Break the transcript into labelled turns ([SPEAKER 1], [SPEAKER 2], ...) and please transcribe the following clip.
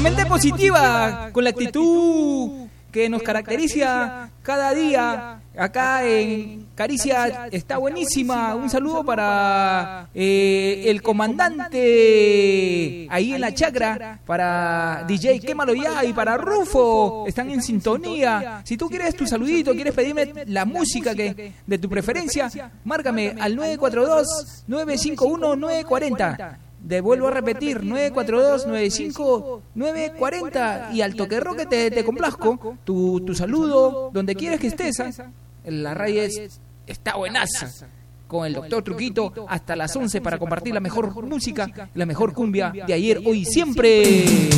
[SPEAKER 1] mente positiva, con la actitud que nos caracteriza cada día. Acá en Caricia está buenísima. Un saludo para el comandante ahí en la chacra, para DJ Quémalo Ya y para Rufo. Están en sintonía. Si tú quieres tu saludito, quieres pedirme la música de tu preferencia, márcame al 942-951-940. Vuelvo a repetir, 942-95940, y al toque roque te complazco tu saludo donde quieres que estés. La radio está buenaza, con el doctor Truquito hasta las 11 para compartir la mejor música, la mejor cumbia de ayer, hoy y siempre.